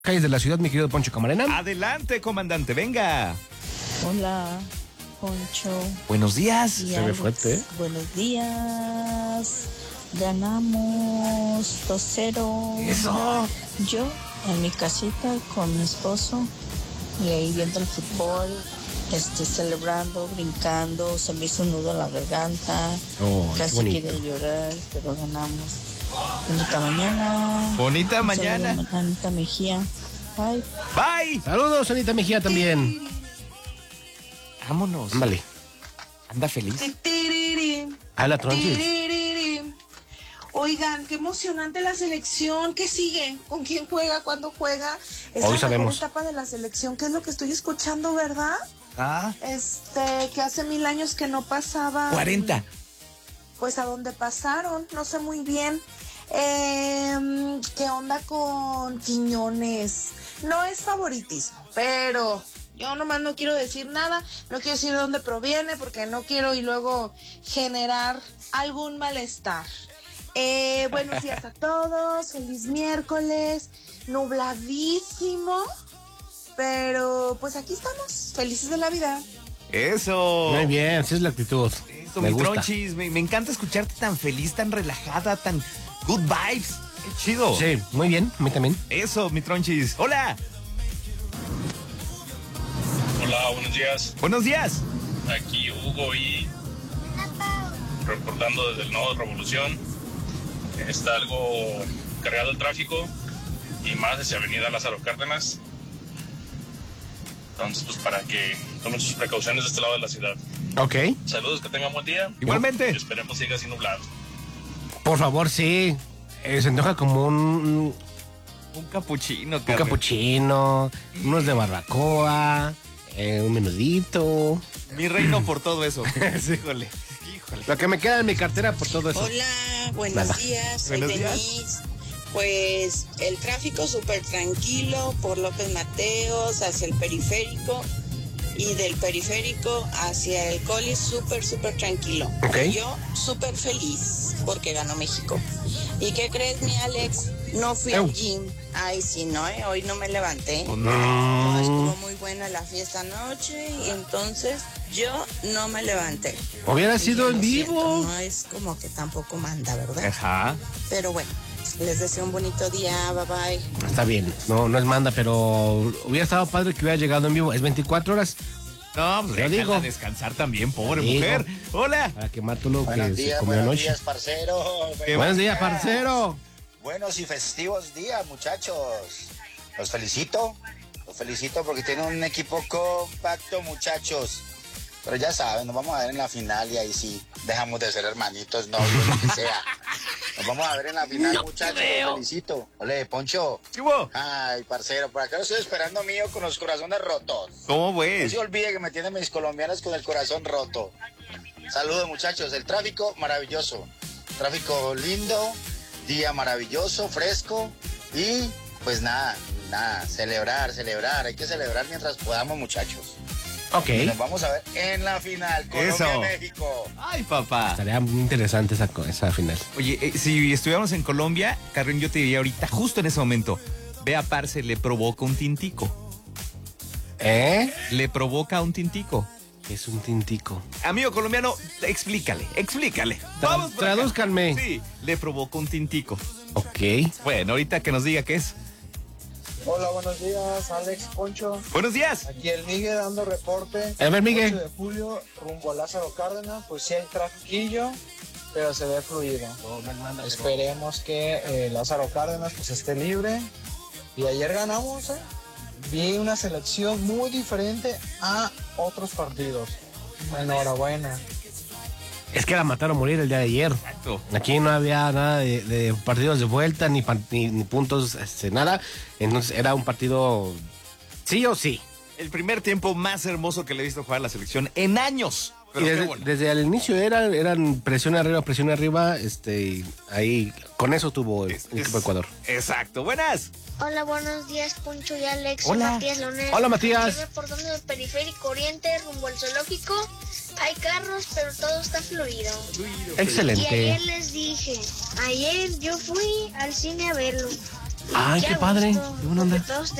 calles de la ciudad, mi querido Poncho Camarena. Adelante, comandante, venga. Hola, Poncho. Buenos días. Y Se ve Alex. fuerte, ¿eh? Buenos días. Ganamos 2-0. Eso. Yo en mi casita con mi esposo y ahí viendo el fútbol, celebrando, brincando, se me hizo un nudo en la garganta. Oh, qué Casi bonito. quiero llorar, pero ganamos. Bonita mañana. Bonita Un mañana. saludo a Anita Mejía. Bye. Bye. Saludos, Anita Mejía también. Vámonos. Ándale. Anda feliz. Habla Tronchis. Oigan, qué emocionante la selección. ¿Qué sigue? ¿Con quién juega? ¿Cuándo juega? Es Hoy la sabemos. mejor etapa de la selección, que es lo que estoy escuchando, ¿verdad? Ah, Que hace 1000 años que no pasaba. 40. Pues a dónde pasaron, no sé muy bien. ¿Qué onda con Quiñones? No es favoritismo, pero yo nomás no quiero decir nada, no quiero decir de dónde proviene, porque no quiero y luego generar algún malestar. Buenos días a todos, feliz miércoles, nubladísimo, pero pues aquí estamos, felices de la vida. Eso. Muy bien, así es la actitud. Eso, Me mi gusta. Tronchis. Me encanta escucharte tan feliz, tan relajada, tan good vibes. Qué chido. Sí, muy bien, a mí también. Eso, mi Tronchis. Hola. Hola, buenos días. Buenos días. Aquí Hugo y reportando desde el Nodo Revolución. Está algo cargado el tráfico y más hacia Avenida Lázaro Cárdenas. Entonces, pues para que tomen sus precauciones de este lado de la ciudad. Ok. Saludos, que tengan buen día. Igualmente. Y esperemos siga así nublado. Por favor, sí. Se antoja como un capuchino, capuchino, unos de barbacoa, un menudito. Mi reino por todo eso. Sí. Híjole. Lo que me queda en mi cartera por todo eso. Hola, buenos Nada. días, soy Buenos días. Denise. Pues el tráfico súper tranquilo por López Mateos hacia el periférico y del periférico hacia el Coli súper tranquilo. Ok. Y yo súper feliz porque ganó México. ¿Y qué crees, mi Alex? No fui al gym. Ay, sí, no, hoy no me levanté. No, estuvo muy buena la fiesta anoche y entonces yo no me levanté. Hubiera sido Lo en siento, vivo. no es como que tampoco manda, ¿verdad? Ajá. Pero bueno, les deseo un bonito día, bye bye. Está bien, no es manda, pero hubiera estado padre que hubiera llegado en vivo. Es 24 horas No, pues Yo déjala digo. descansar también, pobre Digo. mujer. Hola. para quemar todo lo que Buenos se días, comió buenos anoche. días, parcero. Buenos días, parcero. Buenos y festivos días, muchachos. Los felicito porque tienen un equipo compacto, muchachos. Pero ya saben, nos vamos a ver en la final y ahí sí dejamos de ser hermanitos, novios, lo que sea. Nos vamos a ver en la final, muchachos. Los felicito. Ole, Poncho. ¿Qué hubo? Ay, parcero, por acá lo estoy esperando mío con los corazones rotos. ¿Cómo No ves? se olvide que me tienen mis colombianos con el corazón roto. Saludos, muchachos. El tráfico maravilloso. Tráfico lindo, día maravilloso, fresco. Y pues nada, celebrar. Hay que celebrar mientras podamos, muchachos. Ok. Y nos vamos a ver en la final. Eso. Colombia-México. Ay, papá. Estaría muy interesante esa final. Oye, si estuviéramos en Colombia, Carrión, yo te diría ahorita, justo en ese momento, ve a Parce, le provoca un tintico. ¿Eh? Le provoca un tintico. Es un tintico. Amigo colombiano, explícale. Vamos por acá. Tradúzcanme. Sí, le provoca un tintico. Ok. Bueno, ahorita que nos diga qué es. Hola, buenos días, Alex, Poncho. Buenos días. Aquí el Miguel dando reporte. A ver, Miguel. 8 de julio, rumbo a Lázaro Cárdenas, pues sí hay trafiquillo, pero se ve fluido. Esperemos que Lázaro Cárdenas pues esté libre. Y ayer ganamos, Vi una selección muy diferente a otros partidos. Enhorabuena. Es que era matar o morir el día de ayer. Exacto. Aquí no había nada de partidos de vuelta, ni puntos, nada. Entonces era un partido sí o sí. El primer tiempo más hermoso que le he visto jugar a la selección en años. Pero Y qué desde, bueno. desde el inicio eran presión arriba, y ahí con eso tuvo el equipo de Ecuador. Exacto. Buenas. Hola, buenos días, Poncho y Alex. Hola. Soy Matías Leonel. Hola, Matías. Estoy reportando del periférico oriente rumbo al zoológico. Hay carros, pero todo está fluido. Y Excelente. ayer les dije, ayer yo fui al cine a verlo. Ay, qué padre. gusto, Qué buena onda. porque todos